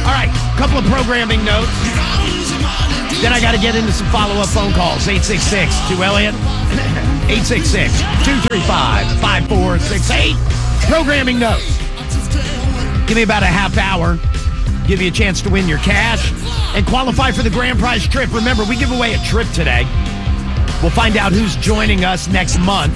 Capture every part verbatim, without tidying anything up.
All right, a couple of programming notes. Then I got to get into some follow-up phone calls. eight six six, two Elliott. eight six six, two three five, five four six eight. Programming notes. Give me about a half hour. Give you a chance to win your cash and qualify for the grand prize trip. Remember, we give away a trip today. We'll find out who's joining us next month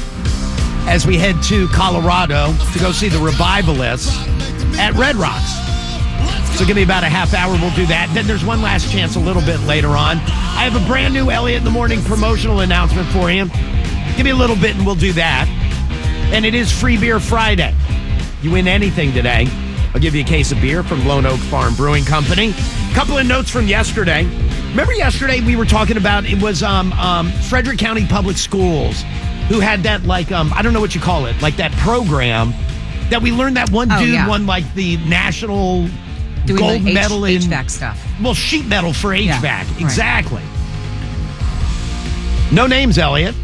as we head to Colorado to go see the Revivalists at Red Rocks. So give me about a half hour. We'll do that. Then there's one last chance a little bit later on. I have a brand new Elliott in the Morning promotional announcement for you. Give me a little bit and we'll do that. And it is Free Beer Friday. You win anything today, I'll give you a case of beer from Lone Oak Farm Brewing Company. Couple of notes from yesterday. Remember yesterday we were talking about, it was um, um, Frederick County Public Schools who had that, like, um, I don't know what you call it, like that program that we learned that one oh, dude yeah. won, like, the national Doing gold the medal H- in... HVAC stuff. Well, sheet metal for H V A C. Yeah, exactly. Right. No names, Elliott.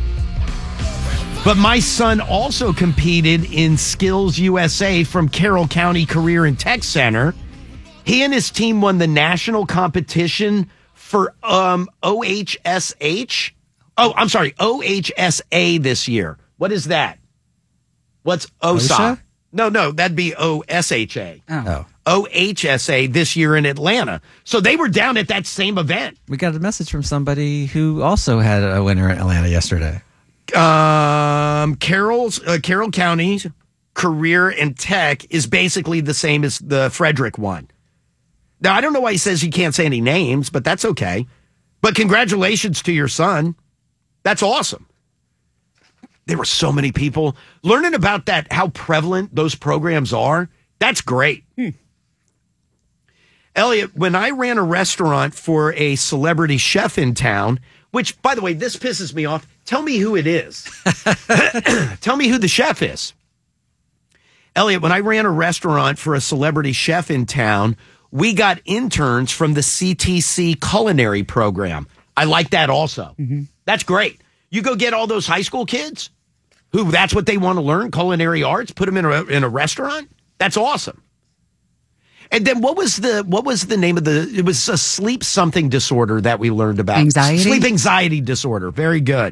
But my son also competed in Skills U S A from Carroll County Career and Tech Center. He and his team won the national competition for um, O H S H. Oh, I'm sorry, O H S A this year. What is that? What's O S A? OSHA? No, no, that'd be O S H A. Oh. O H S A this year in Atlanta. So they were down at that same event. We got a message from somebody who also had a winner in Atlanta yesterday. Um, Carroll's uh, Carroll County's Career and Tech is basically the same as the Frederick one. Now, I don't know why he says he can't say any names, but that's okay. But congratulations to your son. That's awesome. There were so many people learning about that, how prevalent those programs are. That's great. Hmm. Elliott, when I ran a restaurant for a celebrity chef in town, which, by the way, this pisses me off. Tell me who it is. Tell me who the chef is. Elliott, when I ran a restaurant for a celebrity chef in town, we got interns from the C T C culinary program. I like that also. Mm-hmm. That's great. You go get all those high school kids who that's what they want to learn, culinary arts, put them in a, in a restaurant. That's awesome. And then what was the what was the name of the, it was a sleep something disorder that we learned about. Anxiety? Sleep anxiety disorder. Very good.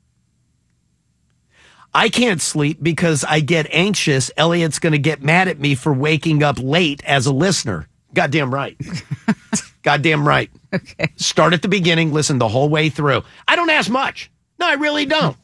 I can't sleep because I get anxious. Elliott's going to get mad at me for waking up late as a listener. Goddamn right. Goddamn right. Okay. Start at the beginning, listen the whole way through. I don't ask much. No, I really don't.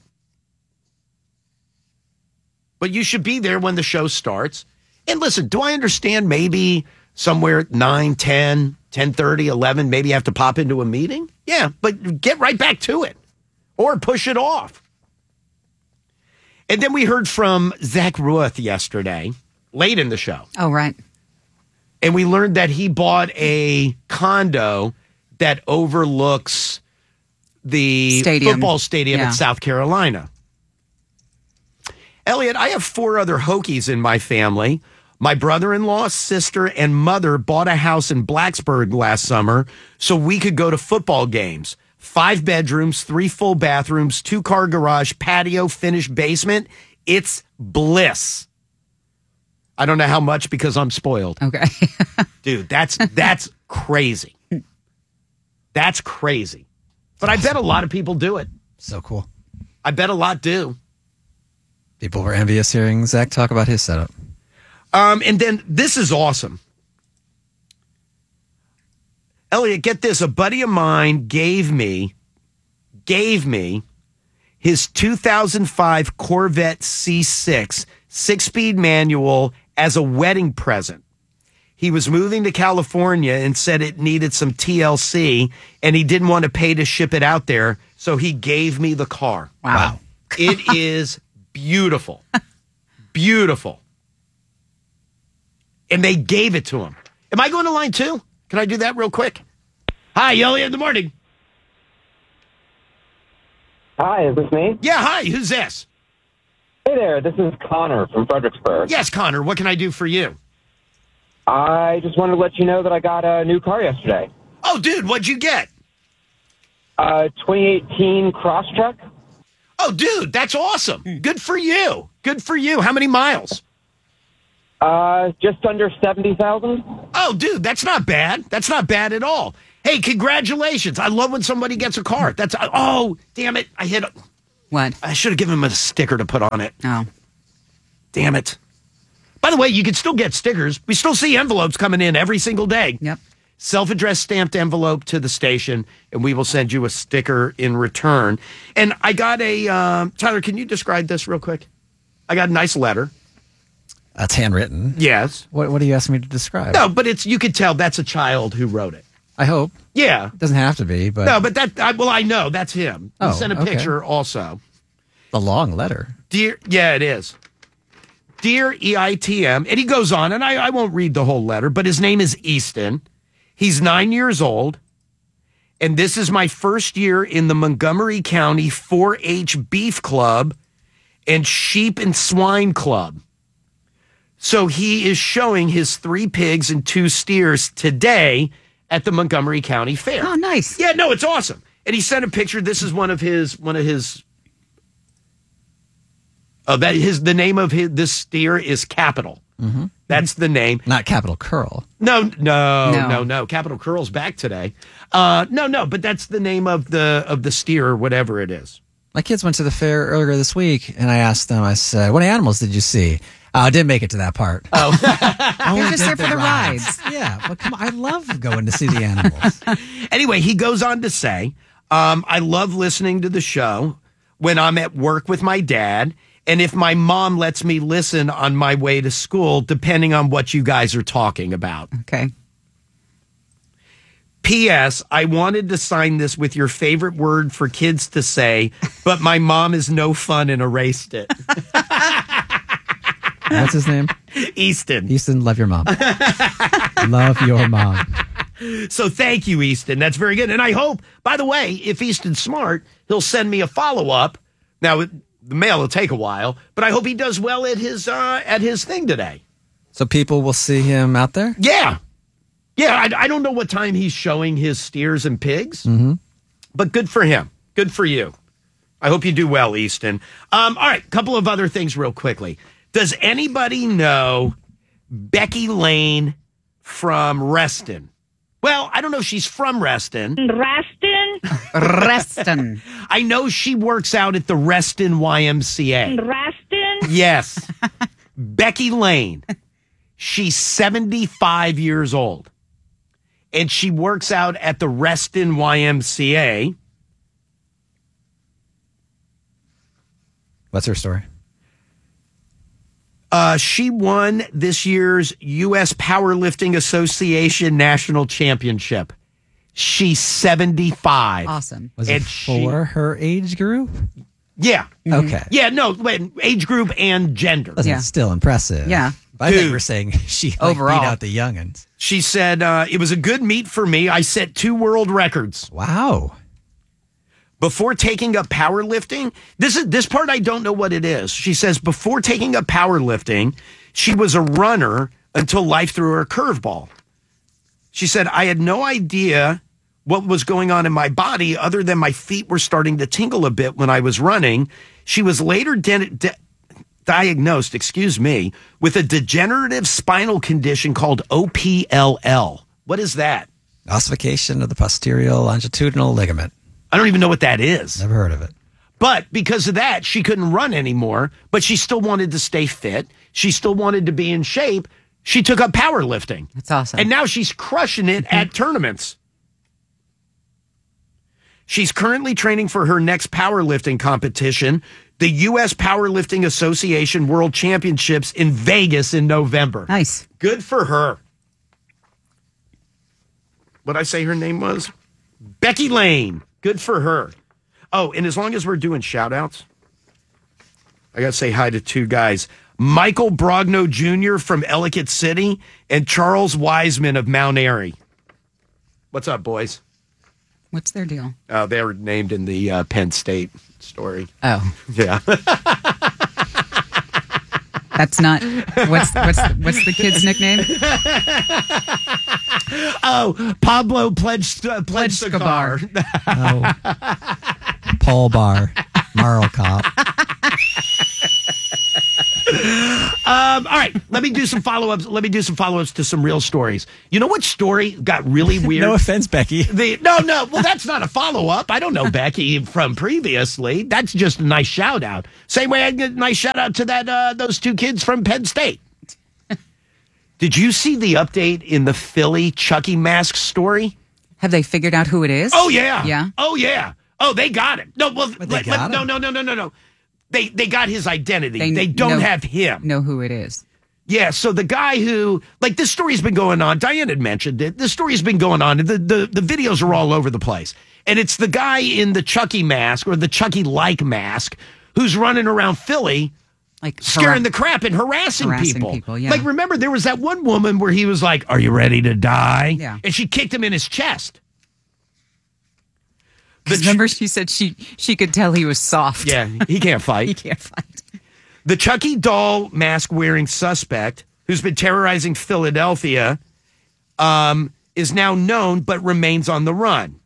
But you should be there when the show starts. And listen, do I understand maybe somewhere at nine, ten, ten thirty, eleven, maybe you have to pop into a meeting? Yeah, but get right back to it. Or push it off. And then we heard from Zach Ruth yesterday, late in the show. Oh, right. And we learned that he bought a condo that overlooks the Stadium. football stadium Yeah. in South Carolina. Elliott, I have four other Hokies in my family. My brother-in-law, sister, and mother bought a house in Blacksburg last summer so we could go to football games. Five bedrooms, three full bathrooms, two-car garage, patio, finished basement. It's bliss. I don't know how much because I'm spoiled. Okay. Dude, that's that's crazy. That's crazy. But I bet a lot of people do it. So cool. I bet a lot do. People were envious hearing Zach talk about his setup. Um, and then this is awesome. Elliott, get this. A buddy of mine gave me, gave me his two thousand five Corvette C six six-speed manual as a wedding present. He was moving to California and said it needed some T L C, and he didn't want to pay to ship it out there, so he gave me the car. Wow. It is beautiful. Beautiful. And they gave it to him. Am I going to line two? Can I do that real quick? Hi, Elliott in the morning. Hi, is this me? Yeah, hi. Who's this? Hey there, this is Connor from Fredericksburg. Yes, Connor. What can I do for you? I just wanted to let you know that I got a new car yesterday. Oh, dude, what'd you get? Uh, twenty eighteen Crosstrek. Oh, dude, that's awesome. Good for you. Good for you. How many miles? Uh, just under seventy thousand. Oh, Oh, dude, that's not bad. That's not bad at all. Hey, congratulations. I love when somebody gets a car. That's, oh, damn it. I hit, What? I should have given him a sticker to put on it. Oh. Damn it. By the way, you can still get stickers. We still see envelopes coming in every single day. Yep. Self-addressed stamped envelope to the station, and we will send you a sticker in return. And I got a, um, Tyler, can you describe this real quick? I got a nice letter. That's handwritten. Yes. What, what are you asking me to describe? No, but it's you could tell that's a child who wrote it. I hope. Yeah. It doesn't have to be, but. No, but that, I, well, I know. That's him. He Oh, sent a okay. picture also. A long letter. Dear, yeah, it is. Dear E I T M, and he goes on, and I, I won't read the whole letter, but his name is Easton. He's nine years old, and this is my first year in the Montgomery County four H Beef Club and Sheep and Swine Club. So he is showing his three pigs and two steers today at the Montgomery County Fair. Oh, nice. Yeah, no, it's awesome. And he sent a picture. This is one of his, one of his, oh, that his, the name of his, this steer is Capital. Mm-hmm. That's the name. Not Capital Curl. No, no, No. no, no. Capital Curl's back today. Uh, no, no, but that's the name of the, of the steer or whatever it is. My kids went to the fair earlier this week, and I asked them, I said, what animals did you see? Oh, I didn't make it to that part. Oh. You're just there for the rides. Yeah, but come on, I love going to see the animals. Anyway, he goes on to say, um, I love listening to the show when I'm at work with my dad, and if my mom lets me listen on my way to school, depending on what you guys are talking about. Okay. P S. I wanted to sign this with your favorite word for kids to say, but my mom is no fun and erased it. What's his name? Easton. Easton, love your mom. Love your mom. So thank you, Easton. That's very good. And I hope, by the way, if Easton's smart, he'll send me a follow-up. Now, it, the mail will take a while, but I hope he does well at his uh, at his thing today. So people will see him out there? Yeah. Yeah, I, I don't know what time he's showing his steers and pigs, Mm-hmm. but good for him. Good for you. I hope you do well, Easton. Um, all right, couple of other things real quickly. Does anybody know Becky Lane from Reston? Well, I don't know if she's from Reston. Reston, Reston. I know she works out at the Reston Y M C A. Reston. Yes. Becky Lane. She's seventy-five years old. And she works out at the Reston Y M C A. What's her story? Uh, she won this year's U S Powerlifting Association National Championship. She's seventy-five. Awesome. Was And it she- for her age group? Yeah. Okay. Yeah, no, wait, age group and gender. Listen, Yeah. it's still impressive. Yeah. But I think Dude. we're saying she like, Overall. beat out the youngins. She said, uh, it was a good meet for me. I set two world records. Wow. Before taking up powerlifting, this is this part I don't know what it is. She says before taking up powerlifting, she was a runner until life threw her a curveball. She said, I had no idea what was going on in my body other than my feet were starting to tingle a bit when I was running. She was later de- de- diagnosed, excuse me, with a degenerative spinal condition called O P L L. What is that? Ossification of the posterior longitudinal ligament. I don't even know what that is. Never heard of it. But because of that, she couldn't run anymore, but she still wanted to stay fit. She still wanted to be in shape. She took up powerlifting. That's awesome. And now she's crushing it at tournaments. She's currently training for her next powerlifting competition, the U S Powerlifting Association World Championships in Vegas in November. Nice. Good for her. What'd I say her name was? Becky Lane. Good for her. Oh, and as long as we're doing shout outs, I got to say hi to two guys. Michael Brogno Junior from Ellicott City and Charles Wiseman of Mount Airy. What's up, boys? What's their deal? Uh, they were named in the uh, Penn State story. Oh, Yeah. that's not. What's what's what's the kid's nickname? Oh, Pablo Pledge, uh, Pledge Cigar. Oh. Paul Bar. Marl Cop. Um, all right, let me do some follow-ups. Let me do some follow-ups to some real stories. You know what story got really weird? No offense, Becky. The, no, no. Well, that's not a follow-up. I don't know Becky from previously. That's just a nice shout-out. Same way I get a nice shout-out to that uh, those two kids from Penn State. Did you see the update in the Philly Chucky mask story? Have they figured out who it is? Oh, yeah. Yeah. Oh, yeah. Oh, they got him. No, well, But they let- got let- no, him? no, no, no, no, no. They they got his identity. They, They don't know- have him. Know who it is. Yeah, so the guy who, like, this story's been going on. Diane had mentioned it. This story's been going on. The, the, the videos are all over the place. And it's the guy in the Chucky mask or the Chucky-like mask who's running around Philly Like scaring hara- the crap and harassing, Harassing people. people, yeah. Like, remember, there was that one woman where he was like, "Are you ready to die?" Yeah. And she kicked him in his chest. The ch- Remember, she said she she could tell he was soft. yeah, he can't fight. he can't fight. The Chucky doll mask wearing suspect who's been terrorizing Philadelphia um, is now known but remains on the run.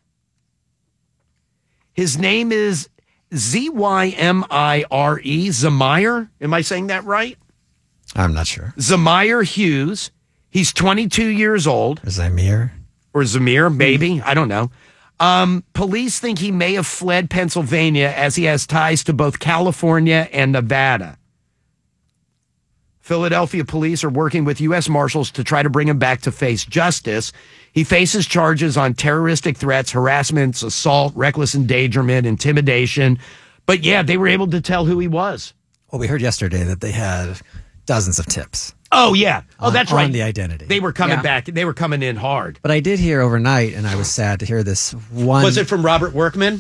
His name is Z Y M I R E, Zamir. Am I saying that right? I'm not sure. Zamir Hughes. He's twenty-two years old. Zamir? Or Zamir, maybe. I don't know. Um, police think he may have fled Pennsylvania as he has ties to both California and Nevada. Philadelphia police are working with U S Marshals to try to bring him back to face justice. He faces charges on terroristic threats, harassment, assault, reckless endangerment, intimidation. But yeah, they were able to tell who he was. Well, we heard yesterday that they had dozens of tips. Oh, yeah. Oh, on- that's on right. the identity. They were coming Yeah. back. They were coming in hard. But I did hear overnight, and I was sad to hear this one. Was it from Robert Workman?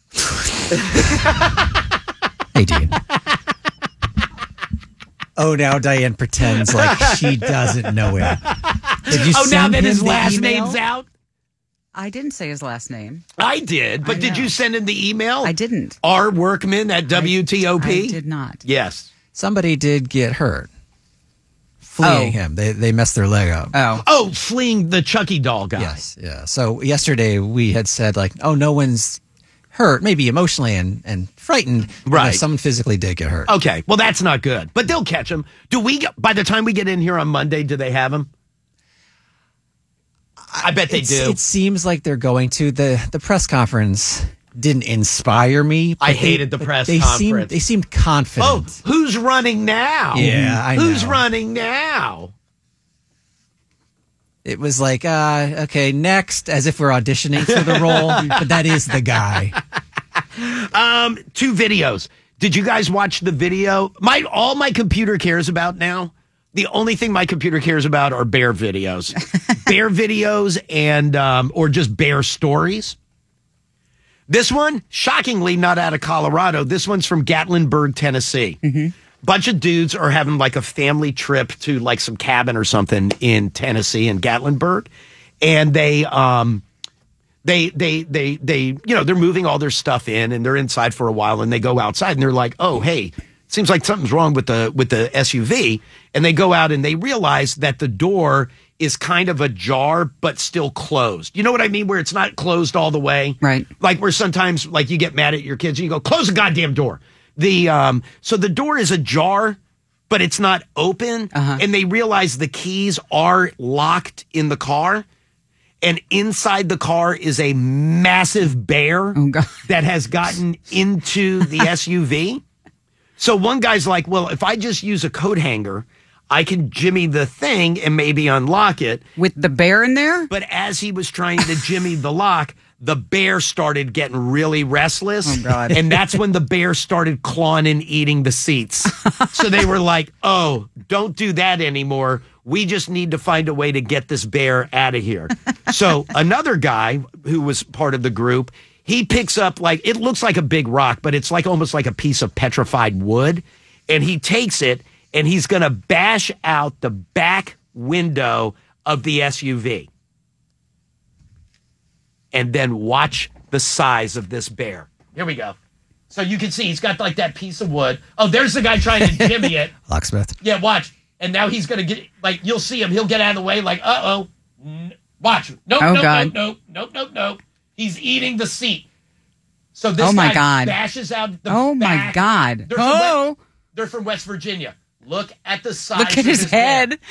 Hey, Dean. Oh, now Diane pretends like she doesn't know him. Did you Oh, now send that him his the last email? name's out? I didn't say his last name. I did. But I did know. you send in the email? I didn't. R. Workman at W T O P? I did not. Yes. Somebody did get hurt fleeing Oh. him. They they messed their leg up. Oh, Oh, fleeing the Chucky doll guy. Yes, yeah. So yesterday we had said like, oh, no one's hurt, maybe emotionally and, and frightened. but Right. Someone physically did get hurt. Okay. Well, that's not good. But they'll catch him. Do we, get, by the time we get in here on Monday, do they have him? I bet they It's- do. It seems like they're going to. The the press conference didn't inspire me. but I they- hated the but press they conference. Seemed, they seemed confident. Oh, who's running now? Yeah, I Who's know. running now? It was like, uh, okay, next, as if we're auditioning for the role, but that is the guy. Um, two videos. Did you guys watch the video? My all my computer cares about now. The only thing my computer cares about are bear videos, bear videos, and um, or just bear stories. This one, shockingly, not out of Colorado. This one's from Gatlinburg, Tennessee. Bunch of dudes are having like a family trip to like some cabin or something in Tennessee in Gatlinburg, and they um they they they they you know they're moving all their stuff in and they're inside for a while and they go outside and they're like, oh hey, seems like something's wrong with the with the S U V, and they go out and they realize that the door is kind of ajar but still closed. You know what I mean? Where it's not closed all the way, Right. Like where sometimes like you get mad at your kids and you go, close the goddamn door. The um so the door is ajar, but it's not open, Uh-huh. and they realize the keys are locked in the car, and inside the car is a massive bear Oh, God. that has gotten into the S U V. So one guy's like, well, if I just use a coat hanger, I can jimmy the thing and maybe unlock it. with the bear in there? But as he was trying to jimmy the lock, the bear started getting really restless. Oh, God. And that's when the bear started clawing and eating the seats. So they were like, oh, don't do that anymore. We just need to find a way to get this bear out of here. So another guy who was part of the group, he picks up like, it looks like a big rock, but it's like almost like a piece of petrified wood. And he takes it and he's going to bash out the back window of the S U V. And then watch the size of this bear. Here we go. So you can see he's got like that piece of wood. Oh, there's the guy trying to jimmy it. Locksmith. Yeah, watch. And now he's going to get, like, you'll see him. He'll get out of the way, like, uh-oh. N- Watch. Nope, Oh, nope, God. nope, nope, nope, nope, nope. He's eating the seat. So this Oh, my guy God. bashes out the Oh, my back. God. There's a Oh. They're from West Virginia. Look at the size Look at of his this head. bear.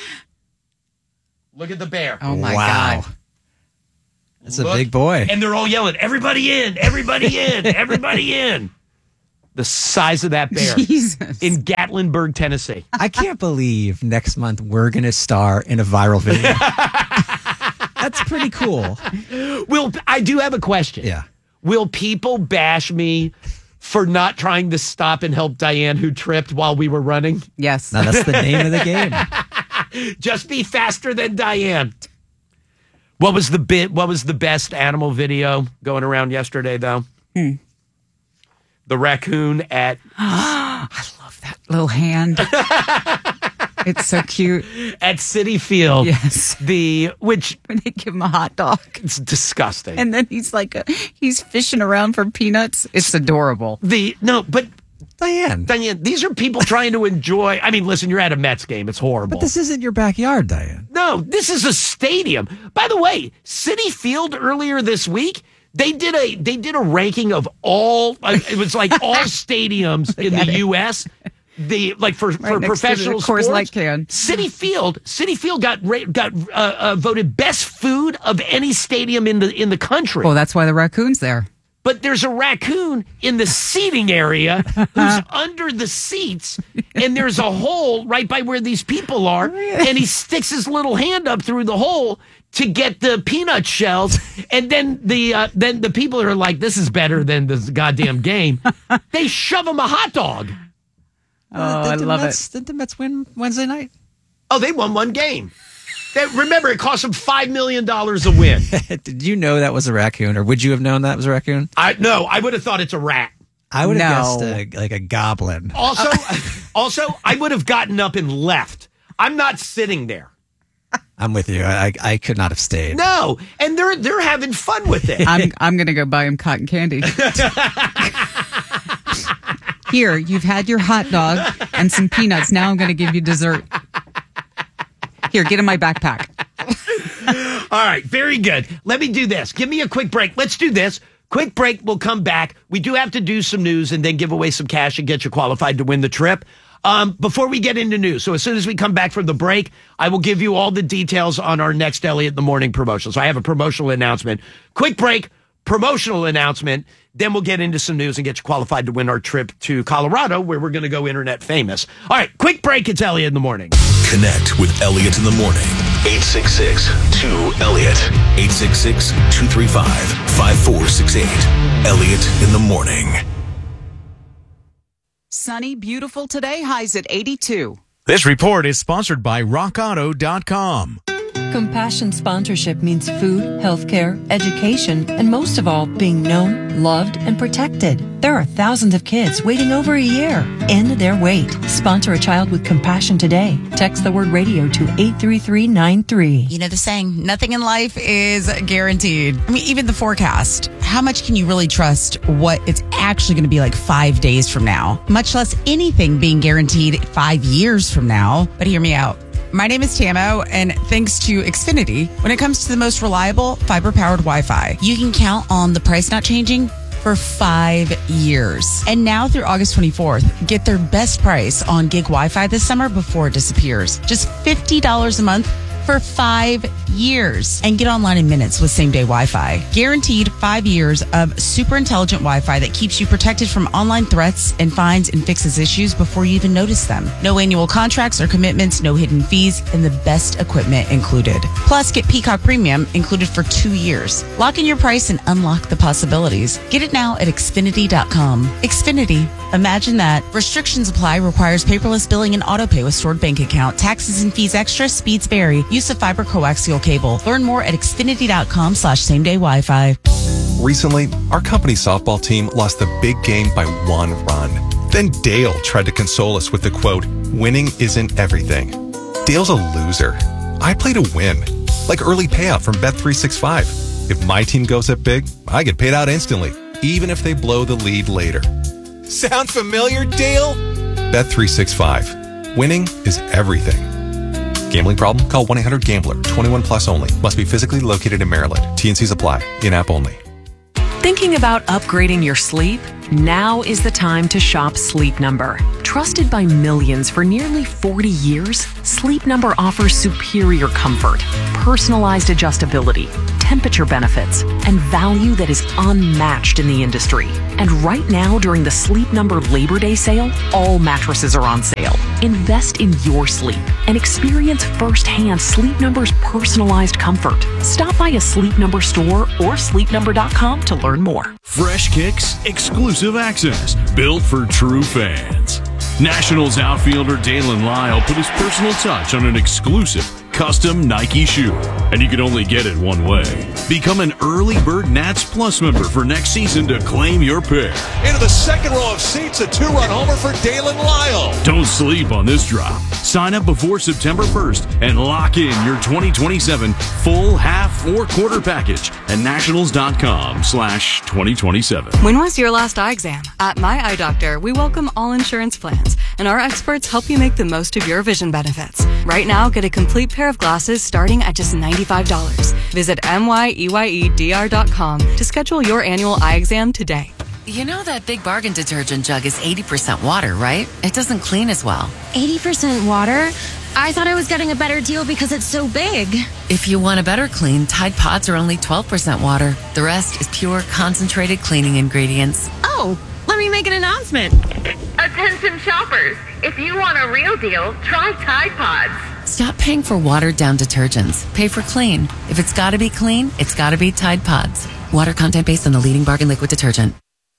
Look at the bear. Oh, my Wow. God. That's a big boy. And they're all yelling, everybody in, everybody in, everybody in. The size of that bear Jesus. in Gatlinburg, Tennessee. I can't believe next month we're going to star in a viral video. That's pretty cool. Will I do have a question. Yeah. Will people bash me for not trying to stop and help Diane who tripped while we were running? Yes. Now, that's the name of the game. Just be faster than Diane. What was the bit? What was the best animal video going around yesterday, though? Hmm. The raccoon at I love that little hand. It's so cute. at City Field. Yes. The which When they give him a hot dog. it's disgusting. And then he's like, a, he's fishing around for peanuts. It's adorable. the no, but Diane. Diane, these are people trying to enjoy. I mean, listen, you're at a Mets game. It's horrible. But this isn't your backyard, Diane. No, this is a stadium. By the way, City Field earlier this week, they did a they did a ranking of all. Uh, it was like all stadiums in the U S. The like for, for next to the professional Coors sports. Light can. City Field, City Field got ra- got uh, uh, voted best food of any stadium in the in the country. Well, that's why the raccoon's there. But there's a raccoon in the seating area who's under the seats, and there's a hole right by where these people are, and he sticks his little hand up through the hole to get the peanut shells, and then the uh, then the people are like, "This is better than this goddamn game." They shove him a hot dog. Oh, I love Mets, it. Did the Mets win Wednesday night? Oh, they won one game. They, remember, it cost them five million dollars a win. Did you know that was a raccoon, or would you have known that was a raccoon? I no, I would have thought it's a rat. I would have No. guessed a, like a goblin. Also, also, I would have gotten up and left. I'm not sitting there. I'm with you. I, I could not have stayed. No, and they're they're having fun with it. I'm I'm gonna go buy him cotton candy. Here, you've had your hot dog and some peanuts. Now I'm gonna give you dessert. Here, get in my backpack. All right, very good. Let me do this. Give me a quick break. Let's do this. Quick break. We'll come back. We do have to do some news and then give away some cash and get you qualified to win the trip. Um, before we get into news, so as soon as we come back from the break, I will give you all the details on our next Elliot in the Morning promotion. So I have a promotional announcement. Quick break, promotional announcement. Then we'll get into some news and get you qualified to win our trip to Colorado, where we're going to go internet famous. All right, quick break. It's Elliot in the Morning. Connect with Elliot in the Morning. eight six six, two, Elliot. eight six six, two three five, five four six eight. Elliot in the Morning. Sunny, beautiful today. Highs at eighty-two. This report is sponsored by rock auto dot com. Compassion sponsorship means food, healthcare, education, and most of all, being known, loved, and protected. There are thousands of kids waiting over a year. End their wait. Sponsor a child with compassion today. Text the word radio to eight three three nine three. You know the saying, nothing in life is guaranteed. I mean, even the forecast. How much can you really trust what it's actually going to be like five days from now? Much less anything being guaranteed five years from now. But hear me out. My name is Tamo, and thanks to Xfinity, when it comes to the most reliable fiber-powered Wi-Fi, you can count on the price not changing for five years. And now through August twenty-fourth, get their best price on gig Wi-Fi this summer before it disappears. Just fifty dollars a month for five years. And get online in minutes with same-day Wi-Fi. Guaranteed five years of super intelligent Wi-Fi that keeps you protected from online threats and finds and fixes issues before you even notice them. No annual contracts or commitments, no hidden fees, and the best equipment included. Plus, get Peacock Premium included for two years. Lock in your price and unlock the possibilities. Get it now at Xfinity dot com. Xfinity. Imagine that. Restrictions apply. Requires paperless billing and autopay with stored bank account. Taxes and fees extra. Speeds vary. Use of fiber coaxial cable. Learn more at Xfinity dot com slash same day Wi-Fi. Recently, our company softball team lost the big game by one run. Then Dale tried to console us with the quote, "Winning isn't everything." Dale's a loser. I play to win. Like early payout from Bet three sixty-five. If my team goes up big, I get paid out instantly, even if they blow the lead later. Sound familiar, Dale? Bet three sixty-five. Winning is everything. Gambling problem? Call one eight hundred gambler. twenty-one plus only. Must be physically located in Maryland. T and C's apply. In-app only. Thinking about upgrading your sleep? Now is the time to shop Sleep Number. Trusted by millions for nearly forty years, Sleep Number offers superior comfort, personalized adjustability, temperature benefits, and value that is unmatched in the industry. And right now, during the Sleep Number Labor Day sale, all mattresses are on sale. Invest in your sleep and experience firsthand Sleep Number's personalized comfort. Stop by a Sleep Number store or sleep number dot com to learn more. Fresh kicks, exclusive access, built for true fans. Nationals outfielder Dalen Lyle put his personal touch on an exclusive custom Nike shoe, and you can only get it one way. Become an early bird Nats Plus member for next season to claim your pair. Into the second row of seats, a two-run homer for Dalen Lyle. Don't sleep on this drop. Sign up before September first and lock in your twenty twenty-seven full, half, or quarter package at nationals.com slash 2027. When was your last eye exam? At My Eye Doctor, we welcome all insurance plans, and our experts help you make the most of your vision benefits. Right now, get a complete pair of glasses starting at just ninety-five dollars. Visit M Y E Y E D R dot com to schedule your annual eye exam today. You know that Big Bargain detergent jug is eighty percent water, right? It doesn't clean as well. eighty percent water? I thought I was getting a better deal because it's so big. If you want a better clean, Tide Pods are only twelve percent water. The rest is pure, concentrated cleaning ingredients. Oh, let me make an announcement. Attention shoppers, if you want a real deal, try Tide Pods. Stop paying for watered-down detergents. Pay for clean. If it's gotta be clean, it's gotta be Tide Pods. Water content based on the leading bargain liquid detergent.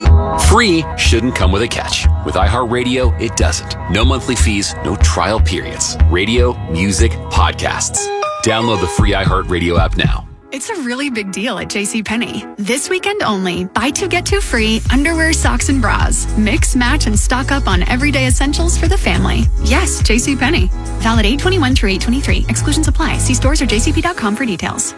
Free shouldn't come with a catch. With iHeartRadio, it doesn't. No monthly fees, no trial periods. Radio, music, podcasts. Download the free iHeartRadio app now. It's a really big deal at JCPenney. This weekend only, buy two, get two free underwear, socks, and bras. Mix, match, and stock up on everyday essentials for the family. Yes, JCPenney. Valid eight twenty-one through eight twenty-three. Exclusions apply. See stores or j c p dot com for details.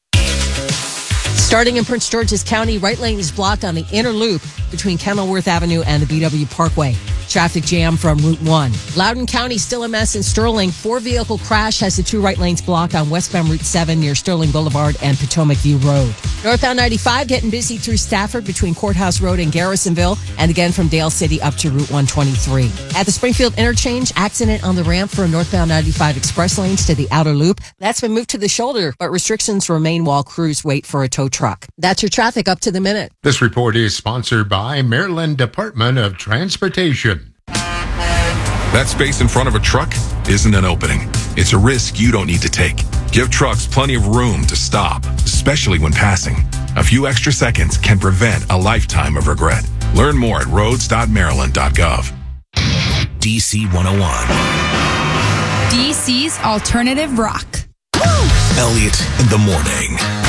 Starting in Prince George's County, right lane is blocked on the inner loop between Kenilworth Avenue and the B W Parkway. Traffic jam from Route one. Loudoun County still a mess in Sterling. Four-vehicle crash has the two right lanes blocked on westbound Route seven near Sterling Boulevard and Potomac View Road. Northbound ninety-five getting busy through Stafford between Courthouse Road and Garrisonville, and again from Dale City up to Route one twenty-three. At the Springfield Interchange, accident on the ramp from northbound ninety-five express lanes to the outer loop. That's been moved to the shoulder, but restrictions remain while crews wait for a tow truck. That's your traffic up to the minute. This report is sponsored by Maryland Department of Transportation. That space in front of a truck isn't an opening. It's a risk you don't need to take. Give trucks plenty of room to stop, especially when passing. A few extra seconds can prevent a lifetime of regret. Learn more at roads dot maryland dot gov. D C one oh one. D C's alternative rock. Elliot in the morning.